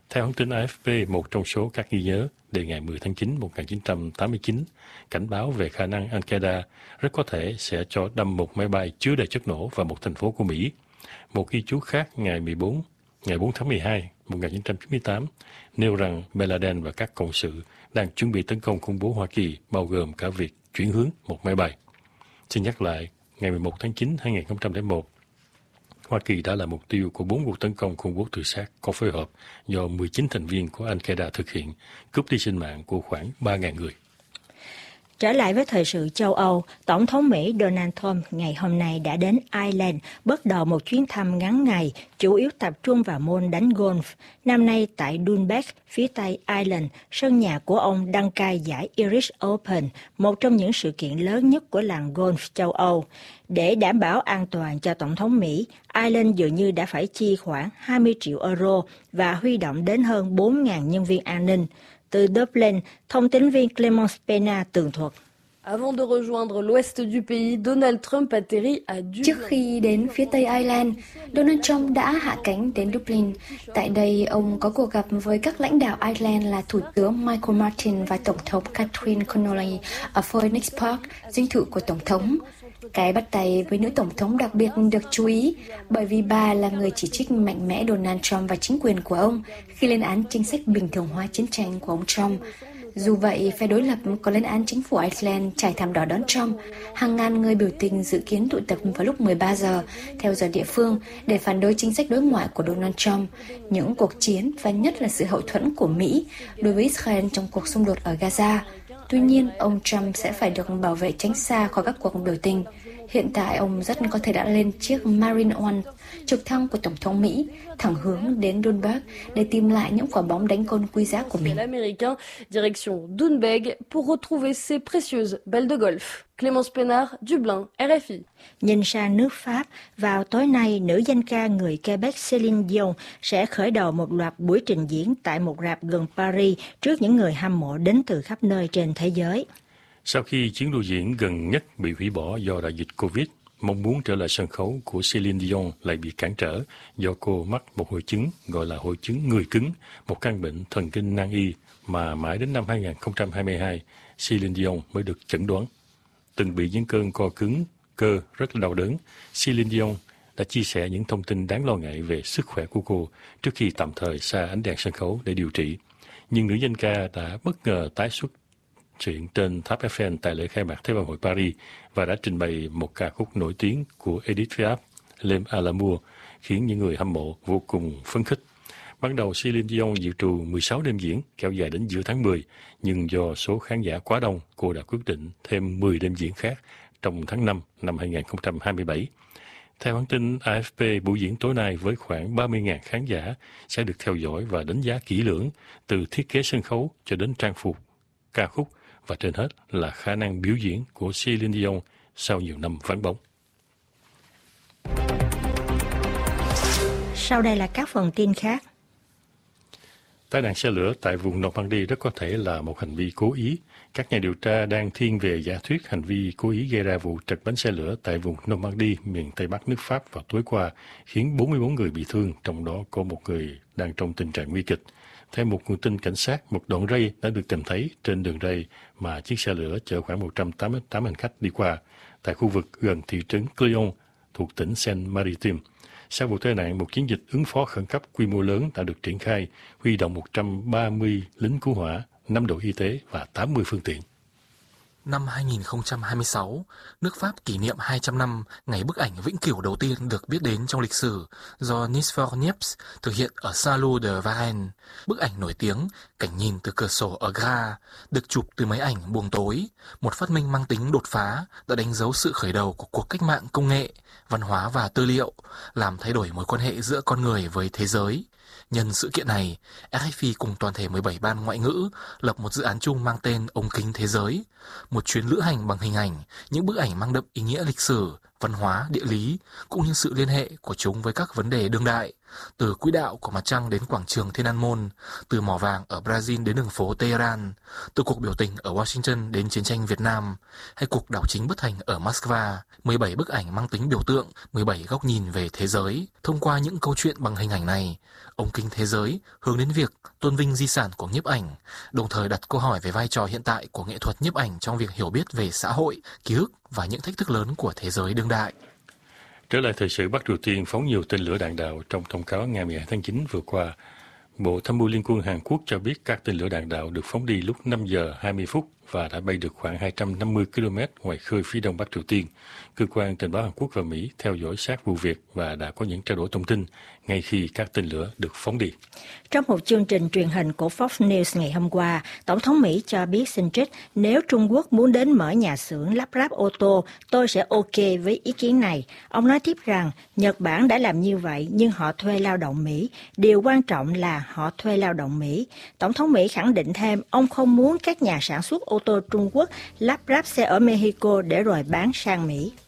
Theo hãng tin AFP, một trong số các ghi nhớ đề ngày 10 tháng 9 1989 cảnh báo về khả năng Al-Qaeda rất có thể sẽ cho đâm một máy bay chứa đầy chất nổ vào một thành phố của Mỹ. Một ghi chú khác ngày 4 tháng 12 1998 nêu rằng Bin Laden và các cộng sự đang chuẩn bị tấn công khủng bố Hoa Kỳ, bao gồm cả việc chuyển hướng một máy bay. Xin nhắc lại, ngày 11 tháng 9 2001, Hoa Kỳ đã là mục tiêu của 4 cuộc tấn công khủng bố tự sát có phối hợp do 19 thành viên của Al-Qaeda thực hiện, cướp đi sinh mạng của khoảng 3.000 người. Trở lại với thời sự châu Âu, Tổng thống Mỹ Donald Trump ngày hôm nay đã đến Ireland, bắt đầu một chuyến thăm ngắn ngày, chủ yếu tập trung vào môn đánh golf. Năm nay tại Doonbeg, phía tây Ireland, sân nhà của ông đăng cai giải Irish Open, một trong những sự kiện lớn nhất của làng golf châu Âu. Để đảm bảo an toàn cho Tổng thống Mỹ, Ireland dường như đã phải chi khoảng 20 triệu euro và huy động đến hơn 4.000 nhân viên an ninh. Từ Dublin, thông tín viên Clemence Pena tường thuật. Trước khi đến phía Tây Ireland, Donald Trump đã hạ cánh đến Dublin. Tại đây, ông có cuộc gặp với các lãnh đạo Ireland là Thủ tướng Michael Martin và Tổng thống Catherine Connolly ở Phoenix Park, dinh thự của Tổng thống. Cái bắt tay với nữ Tổng thống đặc biệt được chú ý bởi vì bà là người chỉ trích mạnh mẽ Donald Trump và chính quyền của ông khi lên án chính sách bình thường hóa chiến tranh của ông Trump. Dù vậy, phe đối lập có lên án chính phủ Iceland trải thảm đỏ đón Trump. Hàng ngàn người biểu tình dự kiến tụ tập vào lúc 13 giờ theo giờ địa phương để phản đối chính sách đối ngoại của Donald Trump, những cuộc chiến và nhất là sự hậu thuẫn của Mỹ đối với Israel trong cuộc xung đột ở Gaza. Tuy nhiên, ông Trump sẽ phải được bảo vệ tránh xa khỏi các cuộc biểu tình. Hiện tại, ông rất có thể đã lên chiếc Marine One, trực thăng của Tổng thống Mỹ, thẳng hướng đến Doonbeg để tìm lại những quả bóng đánh golf quý giá của mình. Direction Doonbeg pour retrouver ses précieuses balles de golf. Clémence Pénard, Dublin, RFI. Nhìn sang nước Pháp, vào tối nay, nữ danh ca người Quebec Céline Dion sẽ khởi đầu một loạt buổi trình diễn tại một rạp gần Paris trước những người hâm mộ đến từ khắp nơi trên thế giới. Sau khi chuyến lưu diễn gần nhất bị hủy bỏ do đại dịch Covid, mong muốn trở lại sân khấu của Céline Dion lại bị cản trở do cô mắc một hội chứng gọi là hội chứng người cứng, một căn bệnh thần kinh nan y mà mãi đến năm 2022, Céline Dion mới được chẩn đoán. Từng bị những cơn co cứng cơ rất là đau đớn, Céline Dion đã chia sẻ những thông tin đáng lo ngại về sức khỏe của cô trước khi tạm thời xa ánh đèn sân khấu để điều trị. Nhưng nữ danh ca đã bất ngờ tái xuất hiện trên tháp Eiffel tại lễ khai mạc Thế vận hội Paris và đã trình bày một ca khúc nổi tiếng của Edith Piaf, L'Aime à l'amour, khiến những người hâm mộ vô cùng phấn khích. Ban đầu Céline Dion dự trù 16 đêm diễn kéo dài đến giữa tháng 10, nhưng do số khán giả quá đông, cô đã quyết định thêm 10 đêm diễn khác trong tháng 5 năm 2027. Theo hãng tin AFP, buổi diễn tối nay với khoảng 30.000 khán giả sẽ được theo dõi và đánh giá kỹ lưỡng từ thiết kế sân khấu cho đến trang phục, ca khúc và trên hết là khả năng biểu diễn của Céline Dion sau nhiều năm vắng bóng. Sau đây là các phần tin khác. Tai nạn xe lửa tại vùng Normandy rất có thể là một hành vi cố ý. Các nhà điều tra đang thiên về giả thuyết hành vi cố ý gây ra vụ trật bánh xe lửa tại vùng Normandy, miền Tây Bắc nước Pháp vào tối qua, khiến 44 người bị thương, trong đó có một người đang trong tình trạng nguy kịch. Theo một nguồn tin cảnh sát, một đoạn ray đã được tìm thấy trên đường ray mà chiếc xe lửa chở khoảng 188 hành khách đi qua, tại khu vực gần thị trấn Cléon thuộc tỉnh Seine-Maritime. Sau vụ tai nạn, một chiến dịch ứng phó khẩn cấp quy mô lớn đã được triển khai, huy động 130 lính cứu hỏa, 5 đội y tế và 80 phương tiện. Năm 2026, nước Pháp kỷ niệm 200 năm ngày bức ảnh vĩnh cửu đầu tiên được biết đến trong lịch sử do Nice for Niepce thực hiện ở Salou de Varennes. Bức ảnh nổi tiếng, cảnh nhìn từ cửa sổ ở Gare, được chụp từ máy ảnh buồng tối, một phát minh mang tính đột phá đã đánh dấu sự khởi đầu của cuộc cách mạng công nghệ, văn hóa và tư liệu, làm thay đổi mối quan hệ giữa con người với thế giới. Nhân sự kiện này, RFI cùng toàn thể 17 ban ngoại ngữ lập một dự án chung mang tên Ống kính thế giới, một chuyến lữ hành bằng hình ảnh, những bức ảnh mang đậm ý nghĩa lịch sử văn hóa, địa lý, cũng như sự liên hệ của chúng với các vấn đề đương đại, từ quỹ đạo của mặt trăng đến quảng trường Thiên An Môn, từ mỏ vàng ở Brazil đến đường phố Tehran, từ cuộc biểu tình ở Washington đến chiến tranh Việt Nam, hay cuộc đảo chính bất thành ở Moscow. 17 bức ảnh mang tính biểu tượng, 17 góc nhìn về thế giới. Thông qua những câu chuyện bằng hình ảnh này, ống kính thế giới hướng đến việc tôn vinh di sản của nhiếp ảnh, đồng thời đặt câu hỏi về vai trò hiện tại của nghệ thuật nhiếp ảnh trong việc hiểu biết về xã hội, ký ức và những thách thức lớn của thế giới đương đại. Trở lại thời sự Bắc Triều Tiên phóng nhiều tên lửa đạn đạo trong thông cáo ngày 12 tháng 9 vừa qua, Bộ Tham mưu Liên quân Hàn Quốc cho biết các tên lửa đạn đạo được phóng đi lúc 5 giờ 20 phút và đã bay được khoảng 250 km ngoài khơi phía đông Bắc Triều Tiên. Cơ quan tình báo Hàn Quốc và Mỹ theo dõi sát vụ việc và đã có những trao đổi thông tin ngay khi các tên lửa được phóng đi. Trong một chương trình truyền hình của Fox News ngày hôm qua, Tổng thống Mỹ cho biết xin trích, nếu Trung Quốc muốn đến mở nhà xưởng lắp ráp ô tô, tôi sẽ ok với ý kiến này. Ông nói tiếp rằng, Nhật Bản đã làm như vậy nhưng họ thuê lao động Mỹ. Điều quan trọng là họ thuê lao động Mỹ. Tổng thống Mỹ khẳng định thêm, ông không muốn các nhà sản xuất ô tô Trung Quốc lắp ráp xe ở Mexico để rồi bán sang Mỹ.